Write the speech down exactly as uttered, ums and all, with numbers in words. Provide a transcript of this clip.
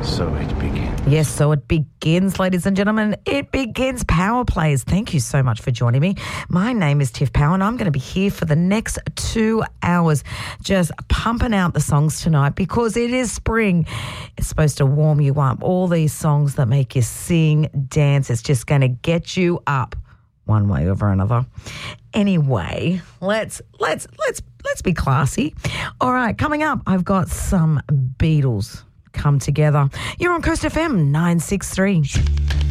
So it begins. Yes, so it begins, ladies and gentlemen. It begins. Power Plays. Thank you so much for joining me. My name is Tiff Power, and I'm going to be here for the next two hours just pumping out the songs tonight because it is spring. It's supposed to warm you up. All these songs that make you sing, dance. It's just going to get you up one way over another. Anyway, let's let's let's let's be classy. All right, coming up, I've got some Beatles. Come together. You're on Coast F M nine six three.